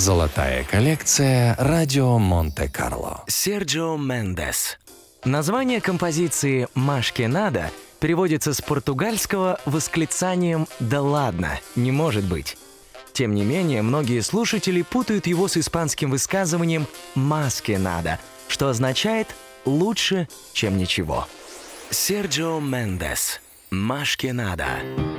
Золотая коллекция «Радио Монте-Карло». Серджио Мендес. Название композиции «Маш ке надо» переводится с португальского восклицанием «Да ладно, не может быть». Тем не менее, многие слушатели путают его с испанским высказыванием «Más que nada», что означает «лучше, чем ничего». Серджио Мендес. «Más que nada».